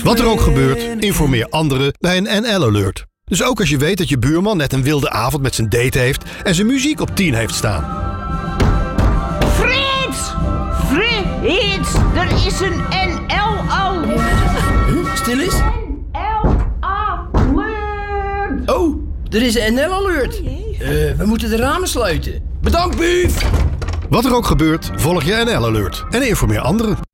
Wat er ook gebeurt, informeer anderen bij een NL-alert. Dus ook als je weet dat je buurman net een wilde avond met zijn date heeft en zijn muziek op 10 heeft staan. Frits! Frits! Er is een NL-alert! Stil eens. NL-alert! Oh, er is een NL-alert. We moeten de ramen sluiten. Bedankt, Bief! Wat er ook gebeurt, volg je NL-alert en informeer anderen.